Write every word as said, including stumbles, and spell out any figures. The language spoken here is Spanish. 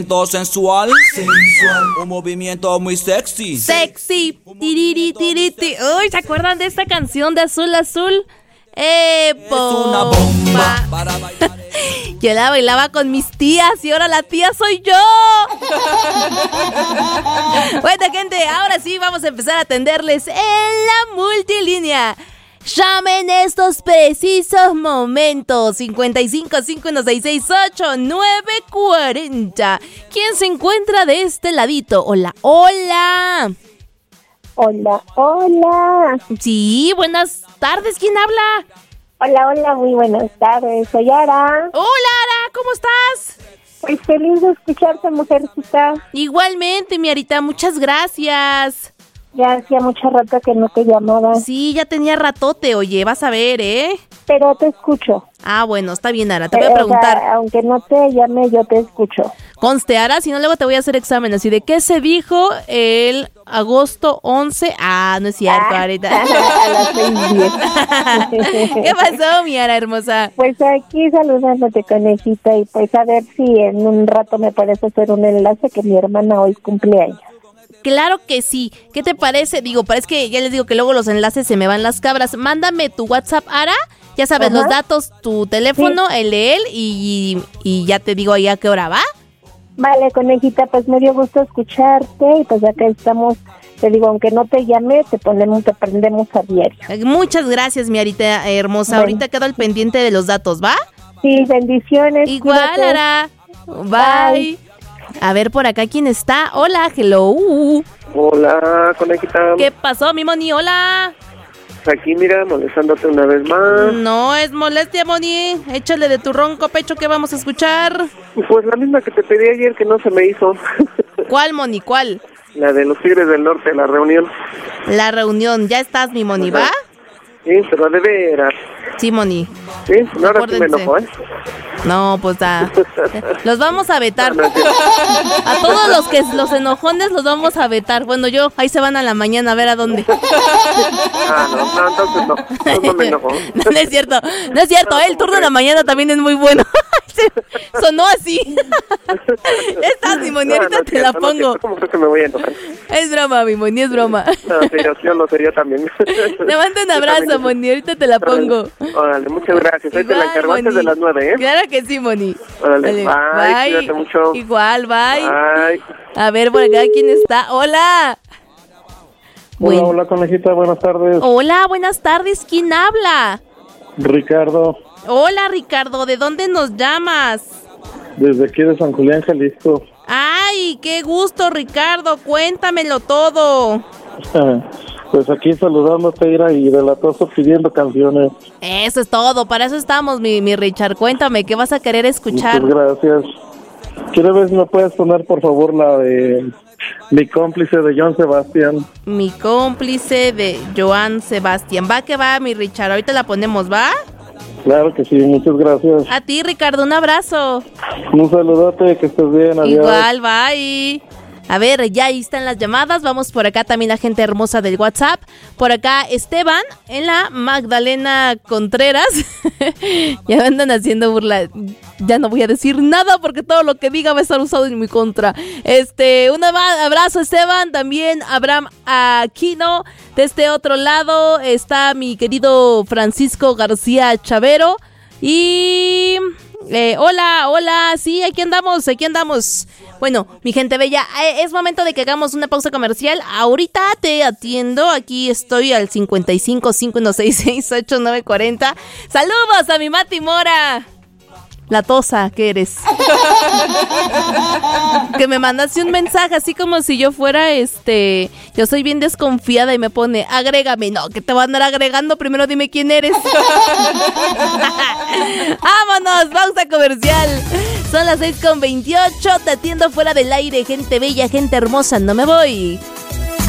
sensual, sensual, un movimiento muy sexy, sexy, tiriri, tiriti. Uy, ¿se acuerdan de esta canción de Azul Azul? Eh, es una bomba para bailar. Yo la bailaba con mis tías y ahora la tía soy yo. Bueno, gente, ahora sí vamos a empezar a atenderles en la multilínea. Llamen estos precisos momentos. cincuenta y cinco, cinco uno seis seis ocho, nueve cuarenta. ¿Quién se encuentra de este ladito? Hola, hola. Hola, hola. Sí, buenas tardes. ¿Quién habla? Hola, hola, muy buenas tardes. Soy Ara. Hola, Ara, ¿cómo estás? Pues feliz de escucharte, mujercita. Igualmente, mi Arita, muchas gracias. Ya hacía mucho rato que no te llamaba. Sí, ya tenía ratote, oye, vas a ver, ¿eh? Pero te escucho. Ah, bueno, está bien, Ara, te voy a preguntar. O sea, aunque no te llame, yo te escucho. Conste, Ara, si no luego te voy a hacer examen así de qué se dijo el agosto once. Ah, no es cierto, ah, Arita. A las seis diez. ¿Qué pasó, mi Ara hermosa? Pues aquí saludándote, conejita, y pues a ver si en un rato me puedes hacer un enlace que mi hermana hoy cumpleaños. Claro que sí. ¿Qué te parece? Digo, parece que ya les digo que luego los enlaces se me van las cabras. Mándame tu WhatsApp, Ara. Ya sabes, Ajá. los datos, tu teléfono, sí. el de él, y, y ya te digo ahí a qué hora va. Vale, conejita, pues me dio gusto escucharte y pues acá estamos, te digo, aunque no te llame, te ponemos, te prendemos a diario. Muchas gracias, mi Arita hermosa. Bueno. Ahorita quedo al pendiente de los datos, ¿va? Sí, bendiciones. Igual, cuídate. Ara. Bye. Bye. A ver, por acá, ¿quién está? Hola, hello. Hola, conejita. ¿Qué pasó, mi Moni? Hola. Aquí, mira, molestándote una vez más. No es molestia, Moni. Échale de tu ronco pecho que vamos a escuchar. Pues la misma que te pedí ayer, que no se me hizo. ¿Cuál, Moni? ¿Cuál? La de los Tigres del Norte, la reunión. La reunión. ¿Ya estás, mi Moni? ¿Va? Sí, pero de veras. Sí, Moni. Sí, no, ahora sí me enojo, ¿eh? No, pues ah, los vamos a vetar. A todos los que los enojones los vamos a vetar. Bueno, yo, ahí se van a la mañana a ver a dónde. Ah, no, no, entonces no, entonces no me enojo. No, no es cierto, no es cierto, ¿eh? El turno de la mañana también es muy bueno. Sonó así. Estás, mi Moni, ahorita no, no, te la pongo. No, ¿cómo crees que me voy a enojar? Es broma, mi Moni, es broma. No, serio, yo lo sería también. Te mando un abrazo, Moni, ahorita te la pongo. Órale, muchas gracias. Ahí te la encargo antes de las nueve, ¿eh? Claro que sí, Moni. Órale, bye, bye. Cuídate mucho. Igual, bye. Bye. A ver, por acá, ¿quién está? Hola. Hola, bueno. Hola, conejita, buenas tardes. Hola, buenas tardes. ¿Quién habla? Ricardo. Hola, Ricardo. ¿De dónde nos llamas? Desde aquí de San Julián, Jalisco. Ay, qué gusto, Ricardo. Cuéntamelo todo. Pues aquí saludándote, Ira, y de la toso pidiendo canciones. Eso es todo, para eso estamos, mi, mi Richard. Cuéntame, ¿qué vas a querer escuchar? Muchas gracias. Quiero ver si me puedes poner, por favor, la de Mi cómplice de Joan Sebastián. Mi cómplice de Joan Sebastián. Va que va, mi Richard. Ahorita la ponemos, ¿va? Claro que sí, muchas gracias. A ti, Ricardo, un abrazo. Un saludote, que estés bien, adiós. Igual, bye. A ver, ya ahí están las llamadas. Vamos por acá también la gente hermosa del WhatsApp. Por acá Esteban en la Magdalena Contreras. Ya andan haciendo burla. Ya no voy a decir nada porque todo lo que diga va a estar usado en mi contra. Este, un abrazo, Esteban. También Abraham Aquino. De este otro lado está mi querido Francisco García Chavero. Y... Eh, hola, hola, sí, aquí andamos, aquí andamos. Bueno, mi gente bella, eh, es momento de que hagamos una pausa comercial. Ahorita te atiendo, aquí estoy al cincuenta y cinco, cinco uno seis seis, ocho nueve cuarenta. Saludos a mi Mati Mora. La tosa que eres. Que me mandaste un mensaje así como si yo fuera, este... Yo soy bien desconfiada y me pone, agrégame. No, que te voy a andar agregando, primero dime quién eres. Vámonos, pausa comercial. Son las seis con veintiocho, te atiendo fuera del aire, gente bella, gente hermosa, no me voy.